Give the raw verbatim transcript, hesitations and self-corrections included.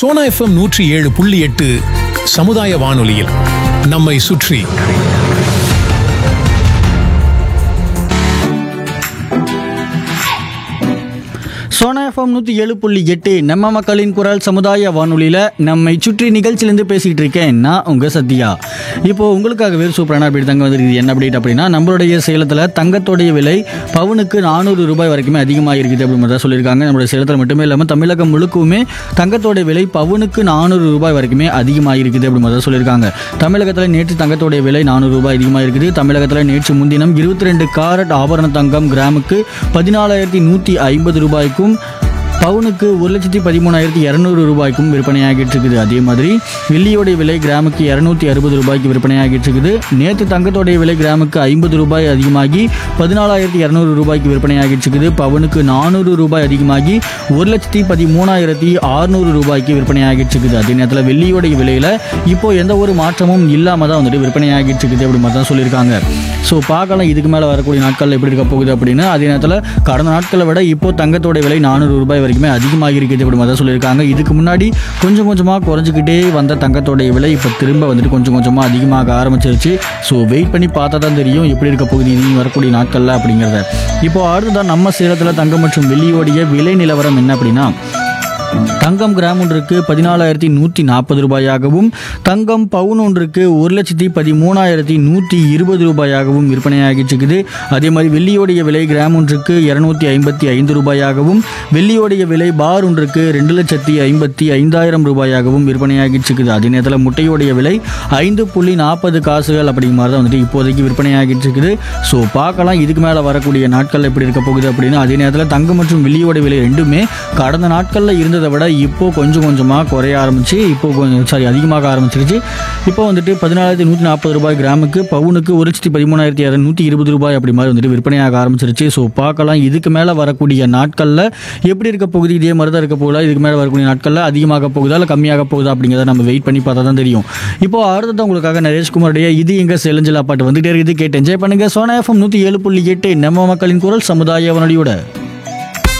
Sona FM நூற்றி ஏழு புள்ளி எட்டு சமுதாய வானொலியில் நம்மை சுற்றி. சோனா எஃப்எம் நூற்றி ஏழு புள்ளி எட்டு நம்ம மக்களின் குரல் சமுதாய வானொலியில் நம்மை சுற்றி நிகழ்ச்சியிலேருந்து பேசிக்கிட்டு இருக்கேன் நான் உங்கள் சத்யா. இப்போது உங்களுக்காகவே சூப்பரான அப்டேட் தங்க வந்துருக்குது. என்ன அப்டேட் அப்படின்னா, நம்மளுடைய சேலத்தில் தங்கத்தோடைய விலை பவுனுக்கு நானூறு ரூபாய் வரைக்குமே அதிகமாக இருக்குது அப்படின்னு தான் சொல்லியிருக்காங்க. நம்மளுடைய சேலத்தில் மட்டுமே இல்லாமல் தமிழகம் முழுக்குமே தங்கத்தோடைய விலை பவுனுக்கு நானூறு ரூபாய் வரைக்குமே அதிகமாக இருக்குது அப்படின்னு தான் சொல்லியிருக்காங்க. தமிழகத்தில் நேற்று தங்கத்தோடைய விலை நானூறு ரூபாய் அதிகமாக இருக்குது. தமிழகத்தில் நேற்று முன்தினம் இருபத்தி ரெண்டு காரட் ஆபரண தங்கம் கிராமுக்கு பதினாலாயிரத்தி நூற்றி ஐம்பது ரூபாய்க்கும் பவுனுக்கு ஒரு லட்சத்தி பதிமூணாயிரத்தி இரநூறு ரூபாய்க்கும் விற்பனையாகிட்டு இருக்குது. அதே மாதிரி வெள்ளியோடைய விலை கிராமுக்கு இரநூத்தி அறுபது ரூபாய்க்கு விற்பனையாகிட்டு இருக்குது. நேற்று தங்கத்தோடைய விலை கிராமுக்கு ஐம்பது ரூபாய் அதிகமாகி பதினாலாயிரத்தி இரநூறு ரூபாய்க்கு விற்பனையாகிட்டு இருக்குது. பவுனுக்கு நானூறு ரூபாய் அதிகமாகி ஒரு லட்சத்தி பதிமூணாயிரத்தி அறுநூறு ரூபாய்க்கு விற்பனையாகிட்டு இருக்குது. அதே நேரத்தில் வெள்ளியோடைய விலையில் இப்போ எந்த ஒரு மாற்றமும் இல்லாமல் தான் வந்துட்டு விற்பனையாகிட்டு இருக்குது அப்படி மாதிரி தான் சொல்லியிருக்காங்க. ஸோ பார்க்கலாம் இதுக்கு மேலே வரக்கூடிய நாட்களில் எப்படி இருக்க போகுது அப்படின்னு. அதே நேரத்தில் கடந்த நாட்களை விட இப்போ தங்கத்தோடைய விலை நானூறு ரூபாய் வரைக்குமே அதிகமாக இருக்குது அப்படி மாதிரி தான் சொல்லியிருக்காங்க. இதுக்கு முன்னாடி கொஞ்சம் கொஞ்சமாக குறைஞ்சிக்கிட்டே வந்த தங்கத்தோடைய விலை இப்போ திரும்ப வந்துட்டு கொஞ்சம் கொஞ்சமாக அதிகமாக ஆரம்பிச்சிருச்சு. ஸோ வெயிட் பண்ணி பார்த்தா தான் தெரியும் எப்படி இருக்க போகுது இது வரக்கூடிய நாட்களில் அப்படிங்கிறத. இப்போ அடுத்ததான் நம்ம சேலத்தில் தங்கம் மற்றும் வெள்ளியோடைய விலை நிலவரம் என்ன அப்படின்னா, தங்கம் கிராம் ஒன்றுக்கு பதினாலாயிரத்தி நூற்றி நாற்பது ரூபாயாகவும் தங்கம் பவுன் ஒன்றுக்கு ஒரு லட்சத்தி பதிமூணாயிரத்தி நூற்றி இருபது ரூபாயாகவும் விற்பனையாகிட்டு இருக்குது. அதே மாதிரி வெள்ளியோடைய விலை கிராம் ஒன்றுக்கு இரநூத்தி ஐம்பத்தி ஐந்து ரூபாயாகவும் வெள்ளியோடைய விலை பார் ஒன்றுக்கு ரெண்டு லட்சத்தி ஐம்பத்தி ஐந்தாயிரம் ரூபாயாகவும் விற்பனையாகிட்டு இருக்குது. அதே நேரத்தில் முட்டையோடைய விலை ஐந்து புள்ளி நாற்பது காசுகள் அப்படிங்கிற மாதிரி தான் வந்துட்டு இப்போதைக்கு விற்பனையாகிட்டு இருக்குது. ஸோ பார்க்கலாம் இதுக்கு மேலே வரக்கூடிய நாட்கள் எப்படி இருக்க போகுது அப்படின்னு. அதே நேரத்தில் தங்கம் மற்றும் வெள்ளியோடைய விலை ரெண்டுமே கடந்த நாட்களில் இருந்ததை விட இப்போ கொஞ்சம் கொஞ்சமாக குறைய ஆரம்பிச்சு இப்போ கொஞ்சம் சாரி அதிகமாக ஆரம்பிச்சிருச்சு. இப்போ வந்துட்டு பதினாலாயிரத்தி நூற்றி நாற்பது ரூபாய் கிராமுக்கு பவுனுக்கு ஒரு லட்சத்தி பதிமூணாயிரத்தி இரநூத்தி இருபது ரூபாய் அப்படி மாதிரி வந்துட்டு விற்பனையாக ஆரம்பிச்சிருச்சு. ஸோ பார்க்கலாம் இதுக்கு மேலே வரக்கூடிய நாட்களில் எப்படி இருக்க போகுது. இதே மாதிரி தான் இருக்க போகுதா, இதுக்கு மேலே வரக்கூடிய நாட்களில் அதிகமாக போகுதா இல்லை கம்மியாக போகுதா அப்படிங்கிறத நம்ம வெயிட் பண்ணி பார்த்தா தான் தெரியும். இப்போ அடுத்தது உங்களுக்காக நரேஷ்குமாருடைய இது எங்க செலஞ்சிலா பாட்டு வந்துட்டே இருக்குது. கேட்டு என்ஜாய் பண்ணுங்க. சோனா எஃப்எம் நூற்றி ஏழு புள்ளி எட்டு நம்ம மக்களின் குரல் சமுதாய வானொலியோட.